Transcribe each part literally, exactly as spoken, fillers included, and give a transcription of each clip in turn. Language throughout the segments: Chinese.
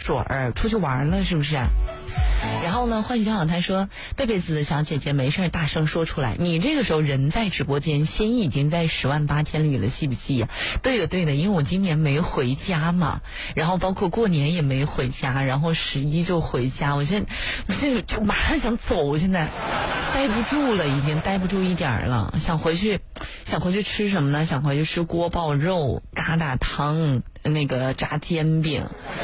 水儿，出去玩了是不是？然后呢，欢喜好他说，贝贝子小姐姐没事大声说出来，你这个时候人在直播间，心已经在十万八千里了，细不细呀？对的对的，因为我今年没回家嘛，然后包括过年也没回家，然后十一就回家，我现在我现在就马上想走，现在待不住了，已经待不住一点了，想回去想回去吃什么呢？想回去吃锅爆肉、疙瘩汤、那个炸煎饼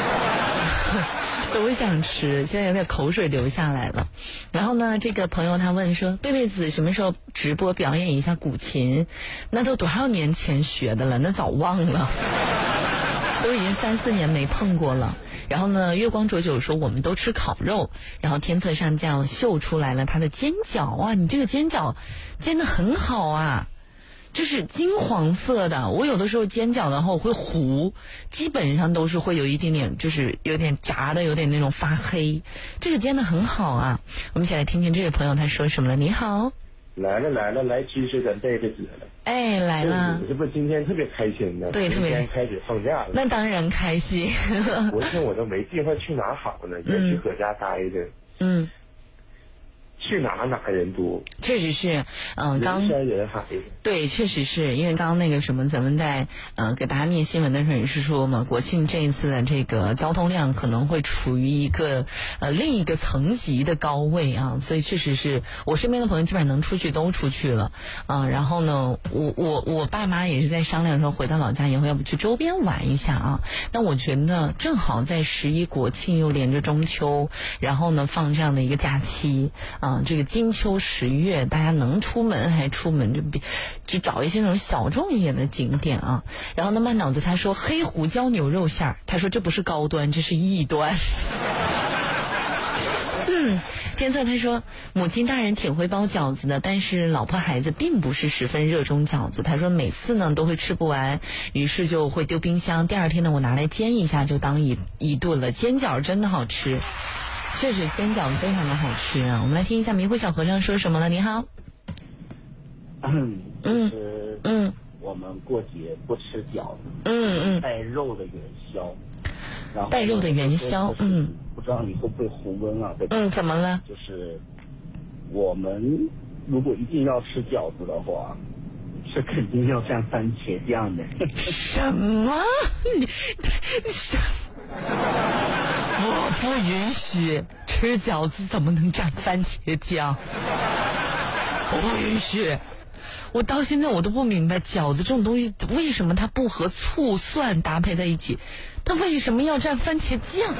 都想吃，现在有点口水流下来了。然后呢，这个朋友他问说，贝贝子什么时候直播表演一下古琴？那都多少年前学的了，那早忘了都已经三四年没碰过了。然后呢，月光浊酒说我们都吃烤肉，然后天策上将秀出来了他的煎饺啊，你这个煎饺煎得很好啊，就是金黄色的，我有的时候煎饺的话我会糊，基本上都是会有一点点，就是有点炸的，有点那种发黑，这个煎得很好啊。我们一起来听听这位朋友他说什么了。你好。 来了来了，来支持咱贝贝子了。 哎，来了。 是不是今天特别开心呢？ 对，特别。 今天开始放假了。 那当然开心。 昨天我都没计划去哪好呢，也是搁家待着。 嗯。 去哪哪人多， 确实是，嗯、呃，刚人山人海。 对，确实是因为刚刚那个什么，咱们在呃给大家念新闻的时候也是说嘛，国庆这一次的这个交通量可能会处于一个呃另一个层级的高位啊，所以确实是我身边的朋友基本上能出去都出去了啊、呃。然后呢，我我我爸妈也是在商量说回到老家以后要不去周边玩一下啊。但我觉得正好在十一国庆又连着中秋，然后呢放这样的一个假期啊。这个金秋十月，大家能出门还出门，就比就找一些那种小众一点的景点啊。然后呢，慢脑子他说黑胡椒牛肉馅儿，他说这不是高端，这是异端。嗯，天策他说母亲大人挺会包饺子的，但是老婆孩子并不是十分热衷饺子。他说每次呢都会吃不完，于是就会丢冰箱。第二天呢，我拿来煎一下就当一一顿了。煎饺真的好吃。确实煎饺非常的好吃啊！我们来听一下迷糊小和尚说什么了。你好。 嗯嗯嗯， 我们过节不吃饺子， 嗯嗯， 带肉的元宵，然后带肉的元宵，嗯， 不知道你会不会红温啊？ 嗯，怎么了？ 就是我们如果一定要吃饺子的话，是肯定要蘸番茄酱的。 什么？你什么？我不允许吃饺子，怎么能蘸番茄酱？我不允许！我到现在我都不明白，饺子这种东西为什么它不和醋蒜搭配在一起，它为什么要蘸番茄酱？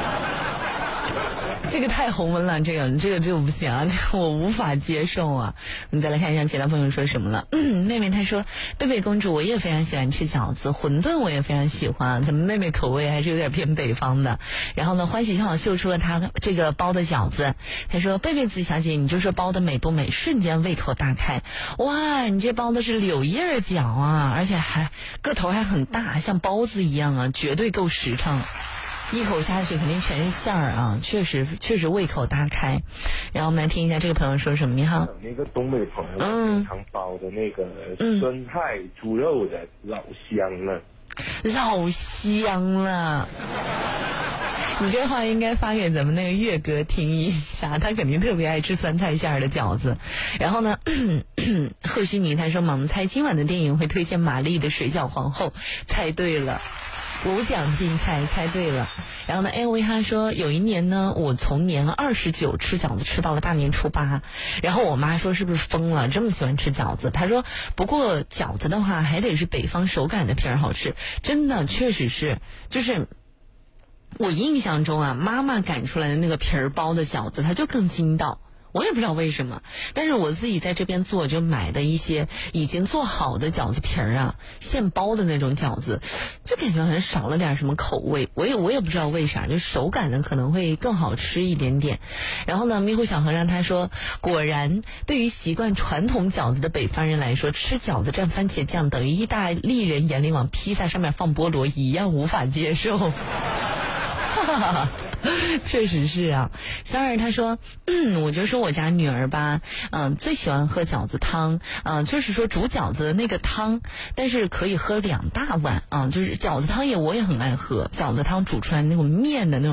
这个太红温了，这个这个这个不行啊，这个我无法接受啊！你再来看一下其他朋友说什么了。嗯，妹妹她说，贝贝公主我也非常喜欢吃饺子，馄饨我也非常喜欢，咱们妹妹口味还是有点偏北方的。然后呢，欢喜正好秀出了她这个包的饺子，她说贝贝子小姐，你就说包的美不美？瞬间胃口大开，哇，你这包的是柳叶饺啊，而且还个头还很大，像包子一样啊，绝对够实诚。一口下去肯定全是馅儿啊，确实确实胃口大开。然后我们来听一下这个朋友说什么。你好。 那个东北朋友嗯常包的那个酸菜猪肉的、嗯、老香了， 老香了。你这话应该发给咱们那个岳哥听一下，他肯定特别爱吃酸菜馅儿的饺子。然后呢，贺西尼他说猛猜今晚的电影会推荐玛丽的水饺皇后，猜对了。无奖竞猜，猜对了。然后呢 ，L V 他说有一年呢，我从年二十九吃饺子吃到了大年初八，然后我妈说是不是疯了，这么喜欢吃饺子？她说不过饺子的话还得是北方手擀的皮儿好吃，真的确实是，就是我印象中啊，妈妈擀出来的那个皮儿包的饺子，它就更筋道。我也不知道为什么，但是我自己在这边做，就买的一些已经做好的饺子皮儿啊，现包的那种饺子，就感觉好像少了点什么口味。我也我也不知道为啥，就手擀的可能会更好吃一点点。然后呢，迷糊小和尚他说，果然对于习惯传统饺子的北方人来说，吃饺子蘸番茄酱等于意大利人眼里往披萨上面放菠萝一样无法接受。哈哈哈。确实是啊，小二他说，嗯，我就说我家女儿吧，嗯、呃，最喜欢喝饺子汤，嗯、呃，就是说煮饺子的那个汤，但是可以喝两大碗啊、呃，就是饺子汤也我也很爱喝，饺子汤煮出来那种面的那种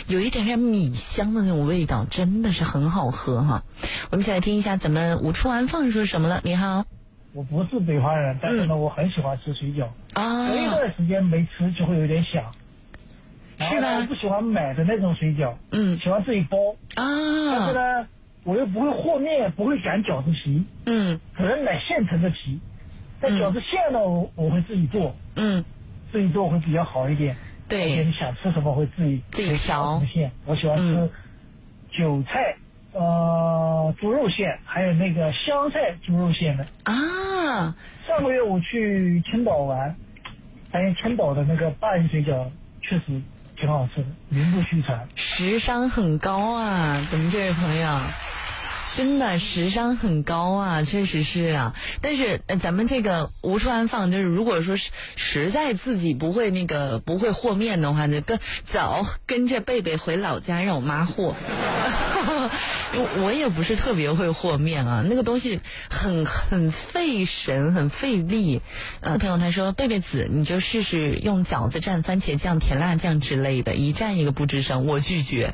有一点点米香的那种味道，真的是很好喝哈。我们一起来听一下咱们无处安放说什么了。你好， 我不是北方人，但是呢，嗯、我很喜欢吃水饺。 啊， 隔一段时间没吃就会有点想。 是吧？ 我不喜欢买的那种水饺， 嗯， 喜欢自己包。 啊， 但是呢，我又不会和面，不会擀饺子皮， 嗯， 只能买现成的皮。但饺子馅呢，我我会自己做， 嗯， 自己做会比较好一点。 对， 而且你想吃什么会自己自己调馅。我喜欢吃韭菜、嗯、呃猪肉馅，还有那个香菜猪肉馅的。 啊， 上个月我去青岛玩，发现青岛的那个大鱼水饺确实挺好吃的，名不虚传。 时商很高啊，咱们这位朋友。真的时商很高啊，确实是啊。但是、呃、咱们这个无处安放，就是如果说是实在自己不会那个不会和面的话，就跟早跟着贝贝回老家让我妈和。我也不是特别会和面啊，那个东西很很费神，很费力。呃，朋友他说贝贝子，你就试试用饺子蘸番茄酱、甜辣酱之类的，一蘸一个不吱声，我拒绝。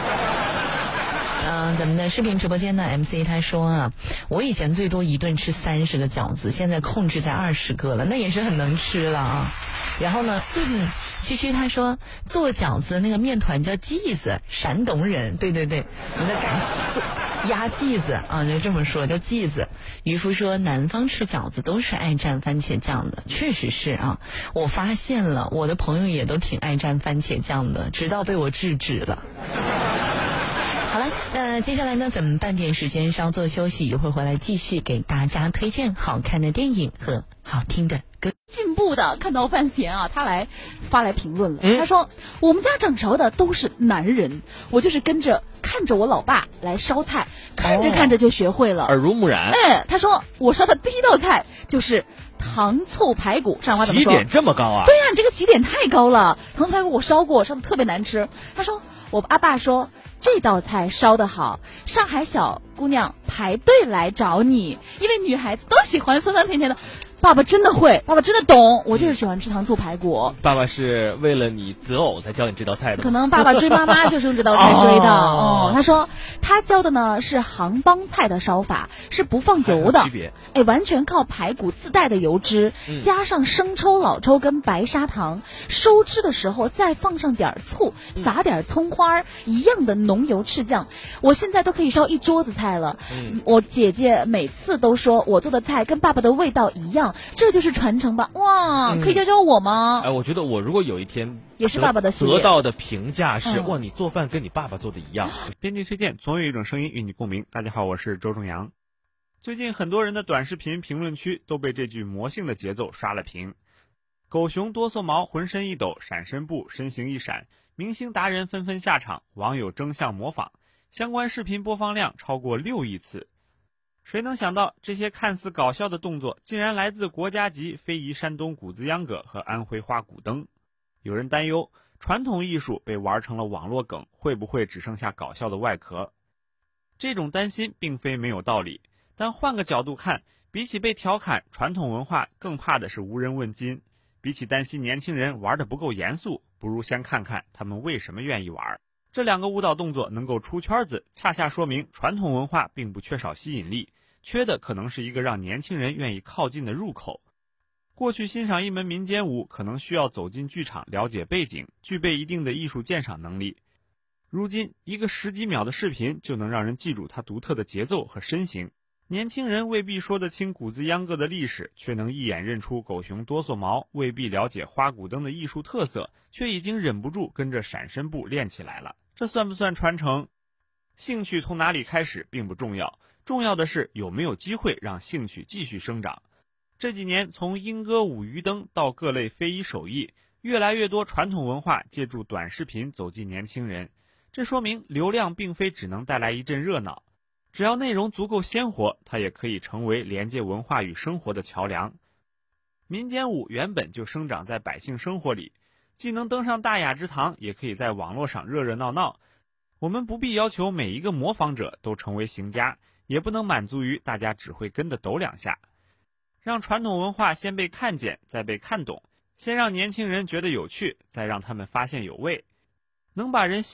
嗯、呃，咱们的视频直播间的 M C 他说啊，我以前最多一顿吃三十个饺子，现在控制在二十个了，那也是很能吃了啊。然后呢，嗯，区区他说做饺子那个面团叫剂子，山东人，对对对，我在赶做压剂子啊，就这么说叫剂子。渔夫说南方吃饺子都是爱蘸番茄酱的，确实是啊，我发现了，我的朋友也都挺爱蘸番茄酱的，直到被我制止了。好了，那接下来呢，咱们半点时间稍作休息，一会儿回来继续给大家推荐好看的电影和好听的歌。 进步的看到范闲啊，他来发来评论了、 嗯、 他说我们家掌勺的都是男人，我就是跟着看着我老爸来烧菜，看着看着就学会了、哦、 耳濡目染。 哎，他说我烧的第一道菜就是糖醋排骨，上话怎么说？ 起点这么高啊？ 对啊，你这个起点太高了。糖醋排骨我烧过，烧的特别难吃。他说我阿爸说这道菜烧得好，上海小姑娘排队来找你，因为女孩子都喜欢酸酸甜甜的。爸爸真的会，爸爸真的懂，我就是喜欢吃糖醋排骨。 爸爸是为了你择偶才教你这道菜的， 可能爸爸追妈妈就是用这道菜追的。哦, 哦，他说他教的呢是杭帮菜的烧法，是不放油的，哎，完全靠排骨自带的油脂，嗯、加上生抽、老抽跟白砂糖，收汁的时候再放上点醋，撒点葱花，嗯、一样的浓油赤酱。我现在都可以烧一桌子菜了。嗯、我姐姐每次都说我做的菜跟爸爸的味道一样。这就是传承吧！哇，可以教教我吗？ 哎，我觉得我如果有一天也是爸爸的事业得到的评价是、 嗯、 哇，你做饭跟你爸爸做的一样。 编辑推荐，总有一种声音与你共鸣。大家好，我是周正阳。最近很多人的短视频评论区都被这句魔性的节奏刷了屏。狗熊哆嗦毛浑身一抖，闪身步身形一闪，明星达人纷纷下场，网友争相模仿，相关视频播放量超过六亿次。谁能想到这些看似搞笑的动作竟然来自国家级非遗山东谷子秧歌和安徽花鼓灯？有人担忧传统艺术被玩成了网络梗，会不会只剩下搞笑的外壳？这种担心并非没有道理，但换个角度看，比起被调侃，传统文化更怕的是无人问津。比起担心年轻人玩得不够严肃，不如先看看他们为什么愿意玩。这两个舞蹈动作能够出圈子，恰恰说明传统文化并不缺少吸引力，缺的可能是一个让年轻人愿意靠近的入口。过去欣赏一门民间舞，可能需要走进剧场了解背景，具备一定的艺术鉴赏能力。如今，一个十几秒的视频就能让人记住它独特的节奏和身形。年轻人未必说得清谷子秧歌的历史，却能一眼认出狗熊哆嗦毛；未必了解花鼓灯的艺术特色，却已经忍不住跟着闪身步练起来了。这算不算传承？兴趣从哪里开始并不重要，重要的是有没有机会让兴趣继续生长。这几年，从莺歌舞鱼灯到各类非遗手艺，越来越多传统文化借助短视频走进年轻人。这说明流量并非只能带来一阵热闹，只要内容足够鲜活，它也可以成为连接文化与生活的桥梁。民间舞原本就生长在百姓生活里，既能登上大雅之堂，也可以在网络上热热闹闹。我们不必要求每一个模仿者都成为行家，也不能满足于大家只会跟着抖两下。让传统文化先被看见，再被看懂，先让年轻人觉得有趣，再让他们发现有味，能把人